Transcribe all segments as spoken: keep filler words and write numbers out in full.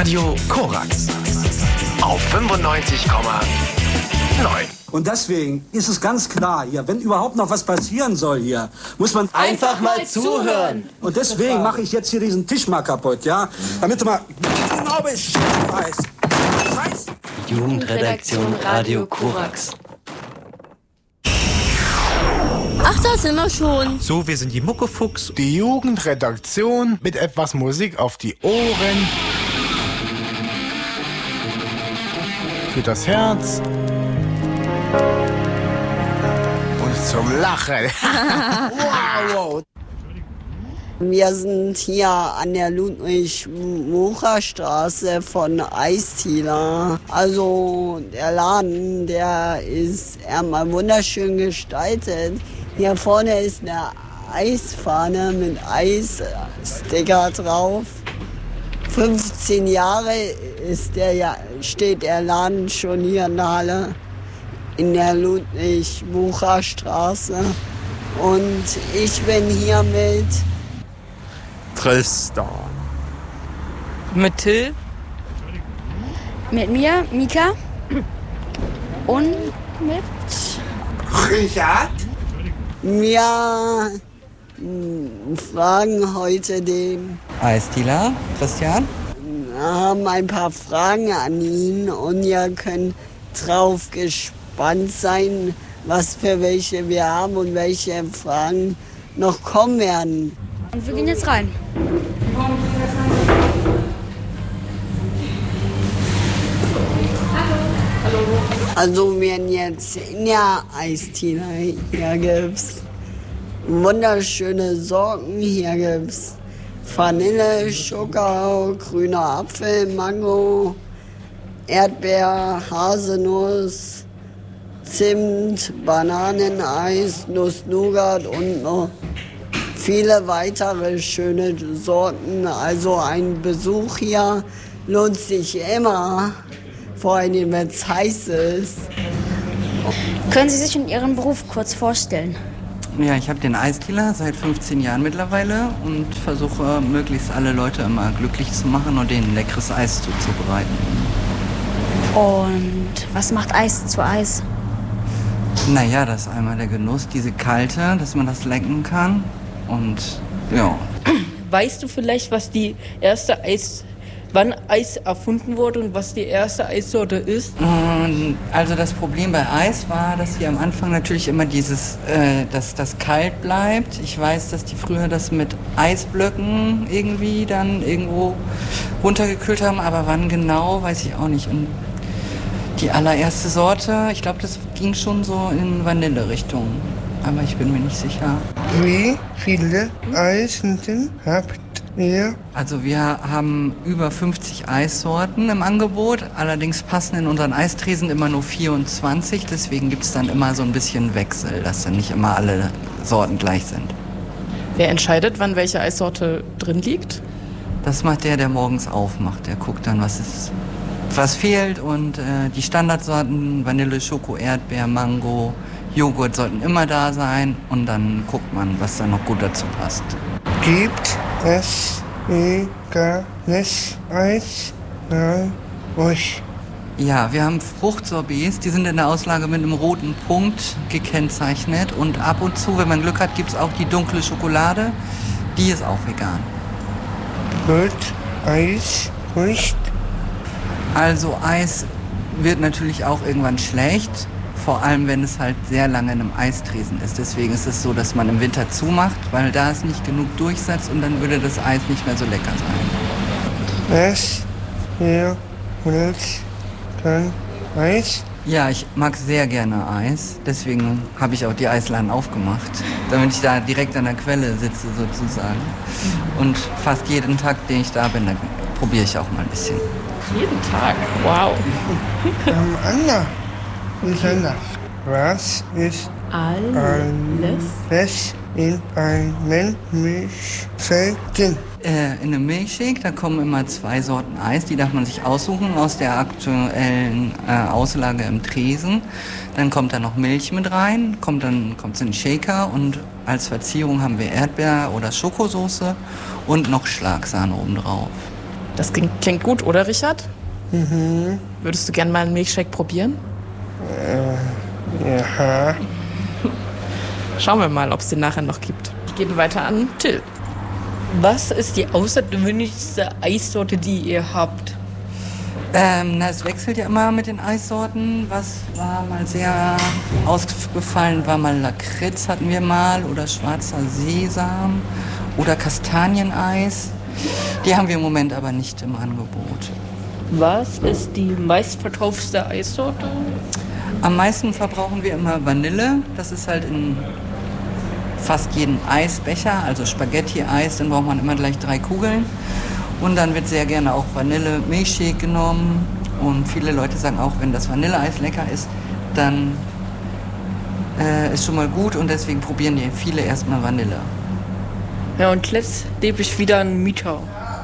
Radio Korax auf fünfundneunzig Komma neun. Und deswegen ist es ganz klar hier, wenn überhaupt noch was passieren soll hier, muss man einfach mal zuhören. Und deswegen mache ich jetzt hier diesen Tisch mal kaputt, ja? Damit du mal genau Bescheid weißt. Scheiße. Jugendredaktion Radio Korax. Ach, da sind wir schon. So, wir sind die Muckefuchs. Die Jugendredaktion mit etwas Musik auf die Ohren. Für das Herz. Und zum Lachen. Wow, wow. Wir sind hier an der Ludwig-Mucha-Straße von Eisthiler. Also der Laden, der ist einmal wunderschön gestaltet. Hier vorne ist eine Eisfahne mit Eissticker drauf. fünfzehn Jahre ist der, steht der Laden schon hier in der Halle, in der Ludwig-Mucha-Straße. Und ich bin hier mit Tröster. Mit Till. Mit mir, Mika. Und mit Richard. Wir fragen heute den Eisthiler, Christian. Wir haben ein paar Fragen an ihn und ihr könnt drauf gespannt sein, was für welche wir haben und welche Fragen noch kommen werden. Und wir gehen jetzt rein. Also wir sind jetzt in der Eisthiler. Hier gibt's wunderschöne Sorten. Hier gibt's Vanille, Schokau, grüner Apfel, Mango, Erdbeer, Haselnuss, Zimt, Bananeneis, Nuss-Nougat und noch viele weitere schöne Sorten. Also ein Besuch hier lohnt sich immer, vor allem wenn es heiß ist. Können Sie sich in Ihrem Beruf kurz vorstellen? Ja, ich habe den Eisthiler seit fünfzehn Jahren mittlerweile und versuche möglichst alle Leute immer glücklich zu machen und denen leckeres Eis zuzubereiten. Und was macht Eis zu Eis? Naja, das ist einmal der Genuss, diese Kalte, dass man das lecken kann. Und ja. Weißt du vielleicht, was die erste Eis, wann Eis erfunden wurde und was die erste Eissorte ist? Also das Problem bei Eis war, dass hier am Anfang natürlich immer dieses, äh, dass das kalt bleibt. Ich weiß, dass die früher das mit Eisblöcken irgendwie dann irgendwo runtergekühlt haben, aber wann genau, weiß ich auch nicht. Und die allererste Sorte, ich glaube, das ging schon so in Vanille-Richtung. Aber ich bin mir nicht sicher. Wie viele Eissorten habt ihr? Also wir haben über fünfzig Eissorten im Angebot. Allerdings passen in unseren Eistresen immer nur vierundzwanzig. Deswegen gibt es dann immer so ein bisschen Wechsel, dass dann nicht immer alle Sorten gleich sind. Wer entscheidet, wann welche Eissorte drin liegt? Das macht der, der morgens aufmacht. Der guckt dann, was ist, was fehlt. Und äh, die Standardsorten, Vanille, Schoko, Erdbeer, Mango, Joghurt sollten immer da sein und dann guckt man, was da noch gut dazu passt. Gibt es veganes Eis bei euch? Ja, wir haben Fruchtsorbets, die sind in der Auslage mit einem roten Punkt gekennzeichnet und ab und zu, wenn man Glück hat, gibt es auch die dunkle Schokolade, die ist auch vegan. Wird Eis nicht? Also Eis wird natürlich auch irgendwann schlecht. Vor allem, wenn es halt sehr lange in einem Eistresen ist. Deswegen ist es so, dass man im Winter zumacht, weil da es nicht genug durchsetzt und dann würde das Eis nicht mehr so lecker sein. Was ihr wollt dann Eis? Ja, ich mag sehr gerne Eis. Deswegen habe ich auch die Eisladen aufgemacht, damit ich da direkt an der Quelle sitze sozusagen. Und fast jeden Tag, den ich da bin, dann probiere ich auch mal ein bisschen. Jeden Tag? Wow. Ähm, Anna. Was ist Alles? alles in einem Milchshake drin? Äh, in einem Milchshake, da kommen immer zwei Sorten Eis, die darf man sich aussuchen aus der aktuellen äh, Auslage im Tresen. Dann kommt da noch Milch mit rein, kommt dann kommt's in den Shaker und als Verzierung haben wir Erdbeer- oder Schokosoße und noch Schlagsahne obendrauf. Das klingt, klingt gut, oder Richard? Mhm. Würdest du gerne mal einen Milchshake probieren? Äh, ja. Schauen wir mal, ob es den nachher noch gibt. Ich gebe weiter an Till. Was ist die außergewöhnlichste Eissorte, die ihr habt? Ähm, na, es wechselt ja immer mit den Eissorten. Was war mal sehr ausgefallen, war mal Lakritz hatten wir mal oder schwarzer Sesam oder Kastanieneis. Die haben wir im Moment aber nicht im Angebot. Was ist die meistverkaufte Eissorte? Am meisten verbrauchen wir immer Vanille. Das ist halt in fast jedem Eisbecher, also Spaghetti-Eis, dann braucht man immer gleich drei Kugeln. Und dann wird sehr gerne auch Vanille-Milchshake genommen. Und viele Leute sagen auch, wenn das Vanilleeis lecker ist, dann äh, ist schon mal gut. Und deswegen probieren die viele erstmal Vanille. Ja, und jetzt lebe ich wieder einen Mieter.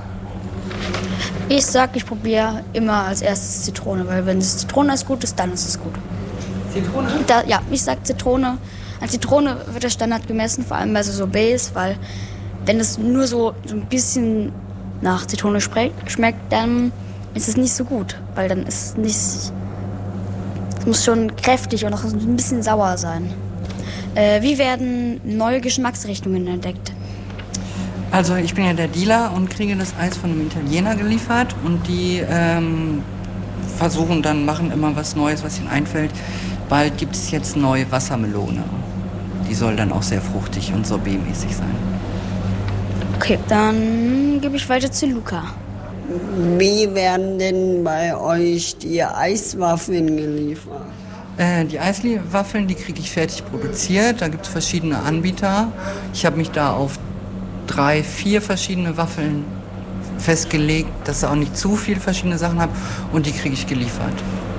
Ich sag, ich probiere immer als erstes Zitrone, weil wenn das Zitroneneis gut ist, dann ist es gut. Zitrone? Da, ja, ich sag Zitrone. An Zitrone wird der Standard gemessen, vor allem bei so Sorbets, weil wenn es nur so, so ein bisschen nach Zitrone schmeckt, dann ist es nicht so gut, weil dann ist es nicht, es muss schon kräftig und auch ein bisschen sauer sein. Äh, wie werden neue Geschmacksrichtungen entdeckt? Also ich bin ja der Dealer und kriege das Eis von einem Italiener geliefert und die ähm, versuchen dann, machen immer was Neues, was ihnen einfällt. Bald gibt es jetzt neue Wassermelone. Die soll dann auch sehr fruchtig und sorbetmäßig sein. Okay, dann gebe ich weiter zu Luca. Wie werden denn bei euch die Eiswaffeln geliefert? Äh, die Eiswaffeln, die kriege ich fertig produziert. Da gibt es verschiedene Anbieter. Ich habe mich da auf drei, vier verschiedene Waffeln festgelegt, dass ich auch nicht zu viele verschiedene Sachen habe. Und die kriege ich geliefert.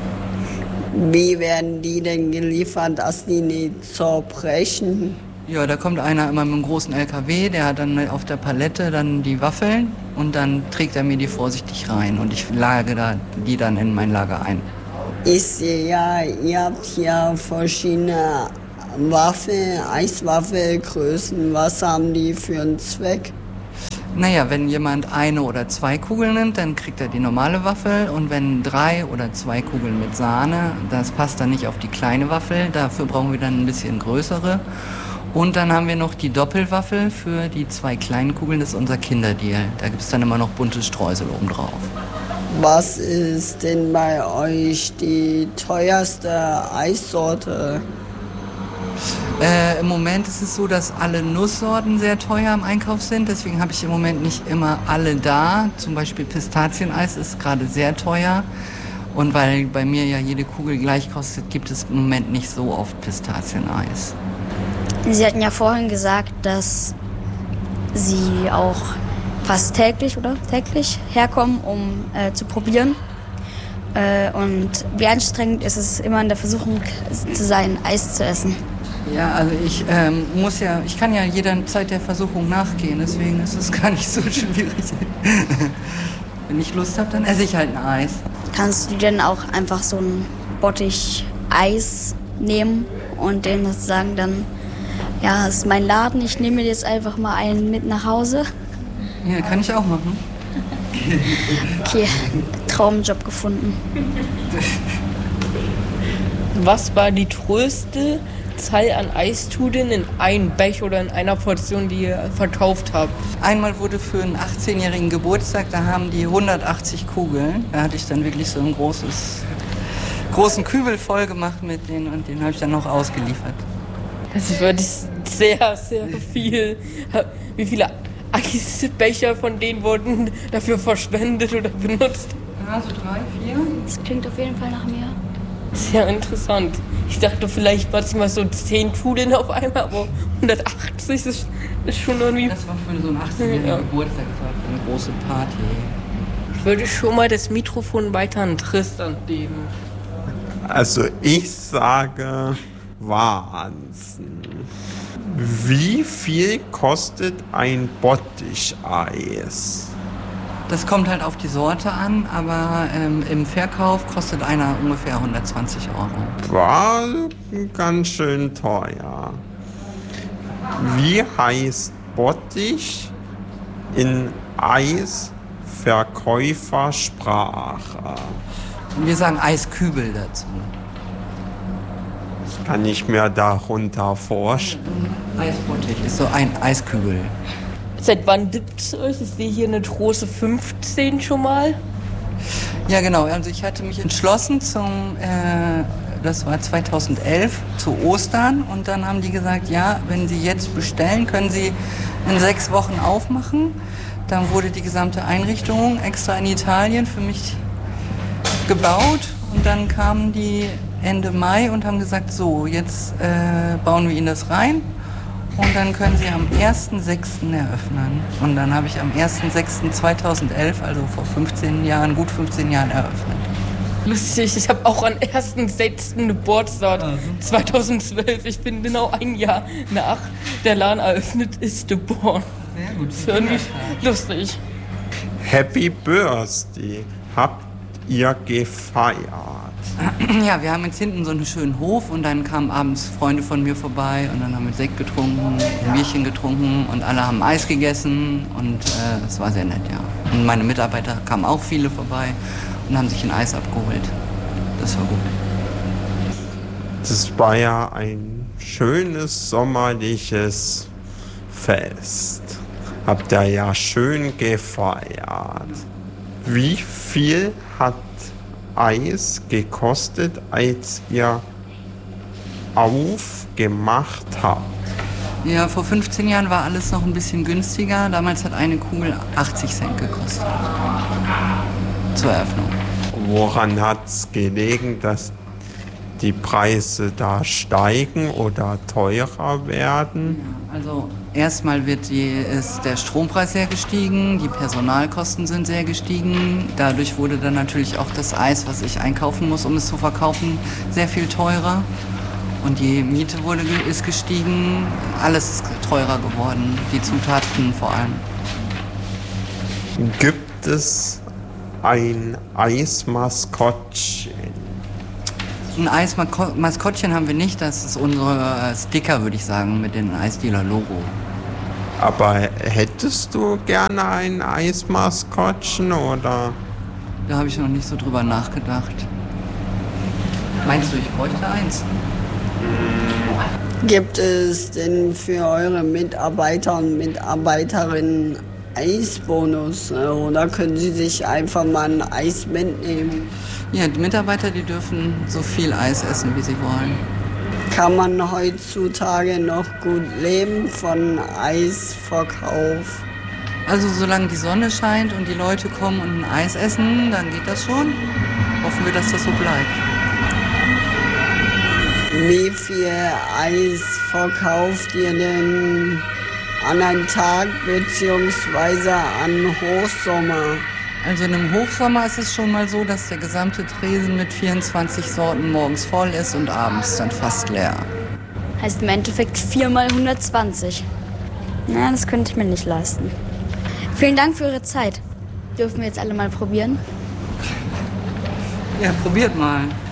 Wie werden die denn geliefert, dass die nicht zerbrechen? Ja, da kommt einer immer mit einem großen L K W, der hat dann auf der Palette dann die Waffeln und dann trägt er mir die vorsichtig rein und ich lage da die dann in mein Lager ein. Ich sehe ja, ihr habt ja verschiedene Waffeln, Eiswaffelgrößen. Was haben die für einen Zweck? Naja, wenn jemand eine oder zwei Kugeln nimmt, dann kriegt er die normale Waffel und wenn drei oder zwei Kugeln mit Sahne, das passt dann nicht auf die kleine Waffel, dafür brauchen wir dann ein bisschen größere. Und dann haben wir noch die Doppelwaffel für die zwei kleinen Kugeln, das ist unser Kinderdeal. Da gibt es dann immer noch bunte Streusel obendrauf. Was ist denn bei euch die teuerste Eissorte? Äh, Im Moment ist es so, dass alle Nusssorten sehr teuer im Einkauf sind. Deswegen habe ich im Moment nicht immer alle da. Zum Beispiel Pistazieneis ist gerade sehr teuer. Und weil bei mir ja jede Kugel gleich kostet, gibt es im Moment nicht so oft Pistazieneis. Sie hatten ja vorhin gesagt, dass Sie auch fast täglich oder täglich herkommen, um äh, zu probieren. Äh, und wie anstrengend ist es immer in der Versuchung zu sein, Eis zu essen? Ja, also ich ähm, muss ja, ich kann ja jederzeit der Versuchung nachgehen, deswegen ist es gar nicht so schwierig. Wenn ich Lust habe, dann esse ich halt ein Eis. Kannst du denn auch einfach so ein Bottich Eis nehmen und denen sozusagen dann, ja, das ist mein Laden, ich nehme mir jetzt einfach mal einen mit nach Hause? Ja, kann ich auch machen. Okay, Traumjob gefunden. Was war die größte Zahl an Eistudeln in einem Becher oder in einer Portion, die ihr verkauft habt? Einmal wurde für einen achtzehnjährigen Geburtstag, da haben die hundertachtzig Kugeln. Da hatte ich dann wirklich so einen großes, großen Kübel voll gemacht mit denen und den habe ich dann noch ausgeliefert. Das ist wirklich sehr, sehr viel. Wie viele Eisbecher von denen wurden dafür verschwendet oder benutzt? Ja, so drei, vier. Das klingt auf jeden Fall nach mir. Sehr interessant. Ich dachte vielleicht manchmal so zehn Kugeln auf einmal, aber hundertachtzig ist, ist schon irgendwie... Das war für so einen achtzehnjährigen ja. Geburtstag, das war für eine große Party. Ich würde schon mal das Mikrofon weiter an Tristan geben. Also ich sage Wahnsinn. Wie viel kostet ein Botticheis? Das kommt halt auf die Sorte an, aber ähm, im Verkauf kostet einer ungefähr hundertzwanzig Euro. War ganz schön teuer. Wie heißt Bottich in Eis Verkäufersprache? Wir sagen Eiskübel dazu. Das kann ich mir darunter vorstellen. Eisbottich ist so ein Eiskübel. Seit wann gibt es euch? Ich sehe hier eine große fünfzehn schon mal. Ja, genau. Also ich hatte mich entschlossen zum, äh, das war zweitausendelf, zu Ostern. Und dann haben die gesagt, ja, wenn Sie jetzt bestellen, können Sie in sechs Wochen aufmachen. Dann wurde die gesamte Einrichtung extra in Italien für mich gebaut. Und dann kamen die Ende Mai und haben gesagt, so, jetzt äh, bauen wir Ihnen das rein. Und dann können Sie am ersten sechsten eröffnen. Und dann habe ich am ersten sechsten zweitausendelf, also vor fünfzehn Jahren, gut fünfzehn Jahren eröffnet. Lustig, ich habe auch am ersten sechsten Geburtstag also. zweitausendzwölf. Ich bin genau ein Jahr nach der Laden eröffnet ist geboren. Sehr gut. Das ist irgendwie lustig. Happy Birthday. Habt ihr gefeiert? Ja, wir haben jetzt hinten so einen schönen Hof und dann kamen abends Freunde von mir vorbei und dann haben wir Sekt getrunken, ein Bierchen getrunken und alle haben Eis gegessen und äh, das war sehr nett, ja. Und meine Mitarbeiter kamen auch viele vorbei und haben sich ein Eis abgeholt. Das war gut. Das war ja ein schönes sommerliches Fest. Habt ihr ja schön gefeiert. Wie viel hat Eis gekostet, als ihr aufgemacht habt? Ja, vor fünfzehn Jahren war alles noch ein bisschen günstiger. Damals hat eine Kugel achtzig Cent gekostet. Zur Eröffnung. Woran hat es gelegen, dass die Preise da steigen oder teurer werden? Also erstmal wird die, ist der Strompreis sehr gestiegen, die Personalkosten sind sehr gestiegen. Dadurch wurde dann natürlich auch das Eis, was ich einkaufen muss, um es zu verkaufen, sehr viel teurer. Und die Miete wurde, ist gestiegen, alles ist teurer geworden, die Zutaten vor allem. Gibt es ein Eismaskottchen? Ein Eismaskottchen haben wir nicht, das ist unsere Sticker, würde ich sagen, mit dem Eisdealer-Logo. Aber hättest du gerne ein Eismaskottchen oder? Da habe ich noch nicht so drüber nachgedacht. Meinst du, ich bräuchte eins? Gibt es denn für eure Mitarbeiter und Mitarbeiterinnen Eisbonus oder können sie sich einfach mal ein Eis mitnehmen? Ja, die Mitarbeiter, die dürfen so viel Eis essen, wie sie wollen. Kann man heutzutage noch gut leben von Eisverkauf? Also solange die Sonne scheint und die Leute kommen und ein Eis essen, dann geht das schon. Hoffen wir, dass das so bleibt. Wie viel Eis verkauft ihr denn an einem Tag bzw. an Hochsommer? Also in einem Hochsommer ist es schon mal so, dass der gesamte Tresen mit vierundzwanzig Sorten morgens voll ist und abends dann fast leer. Heißt im Endeffekt vier mal hundertzwanzig. Na, das könnte ich mir nicht leisten. Vielen Dank für Ihre Zeit. Dürfen wir jetzt alle mal probieren? Ja, probiert mal.